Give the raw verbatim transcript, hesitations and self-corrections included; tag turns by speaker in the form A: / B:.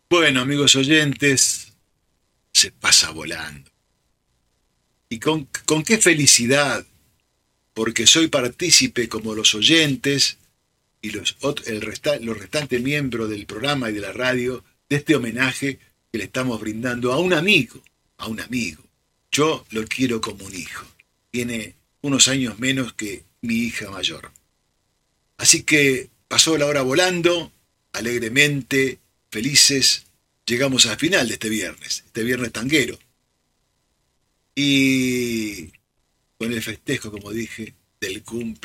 A: Bueno, amigos oyentes, se pasa volando. ¿Y con, con qué felicidad? Porque soy partícipe como los oyentes y los, el resta, los restantes miembros del programa y de la radio de este homenaje que le estamos brindando a un amigo, a un amigo. Yo lo quiero como un hijo. Tiene unos años menos que mi hija mayor. Así que pasó la hora volando, alegremente, felices, llegamos al final de este viernes, este viernes tanguero. Y con el festejo, como dije, del cumple